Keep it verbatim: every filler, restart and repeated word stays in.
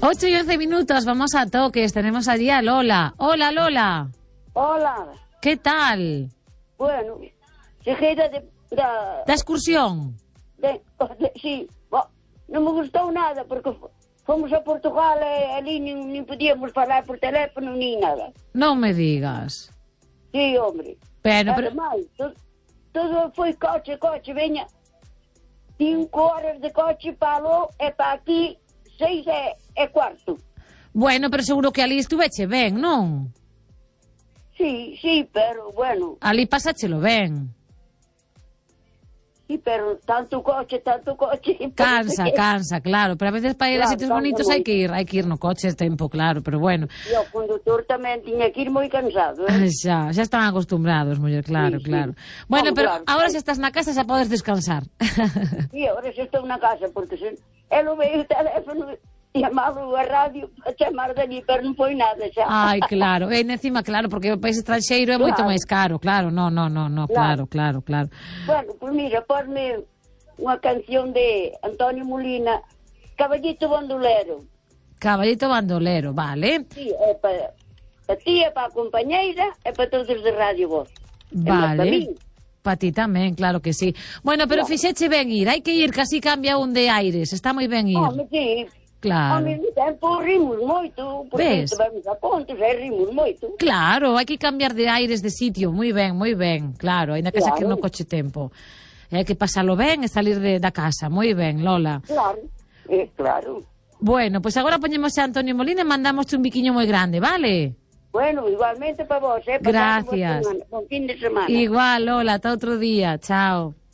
ocho y once minutos, vamos a toques. Tenemos allí a Lola. Hola, Lola. Hola. ¿Qué tal? Bueno, seguida de... Da, ¿Da excursión? De, de, sí, bo, non me gustou nada, porque fomos a Portugal e ali nin, nin podíamos falar por teléfono ni nada. Non me digas. Sí, hombre. Pero, pero... Ademais, todo, todo foi coche, coche, veña. Cinco horas de coche para aló e para aquí, seis e, e cuarto. Bueno, pero seguro que ali estuveche ben, non? Sí, sí, pero bueno. Ali pasáchelo ben. Sí, pero tanto coche, tanto coche... Cansa, cansa, claro, pero a veces para ir claro, a sitios bonitos hai que ir, hai que ir no coche es tempo, claro, pero bueno. E o condutor tamén tiña que ir moi cansado, eh? Xa, xa están acostumbrados, muller, claro, sí, claro. Sí. Bueno, Vamos, pero claro, agora se estás na casa xa podes descansar. Sí, agora xa estou na casa, porque se el veio o teléfono... chamado a radio para chamar dali, pero non foi nada xa. Ai, claro, e encima, claro, porque o país estranxeiro é claro. moito máis caro, claro, no, no, no, no, claro, claro, claro. Bueno, pois pues mira, ponme unha canción de Antonio Molina, Caballito Bandolero. Caballito Bandolero, vale. Sí, é para pa ti, é para a compañeira, e para todos de Radio Voz. Vale. Para ti tamén, claro que sí. Bueno, pero claro. fixeche ben ir, hai que ir, casi cambia un de aires, está moi ben ir. Oh, sí. Claro. Ao mesmo tempo rimos moito, porque vamos a Pontes e rimos moito. Claro, hai que cambiar de aires de sitio, moi ben, moi ben, claro, ainda que claro. saque no coche tempo. Hai que pasalo ben e salir de, da casa, moi ben, Lola. Claro, eh, claro. Bueno, pois pues agora poñemos a Antonio Molina e mandamos un biquiño moi grande, vale? Bueno, igualmente para vos, eh? Gracias. Bon fin de semana. Igual, Lola, ata outro día, chao.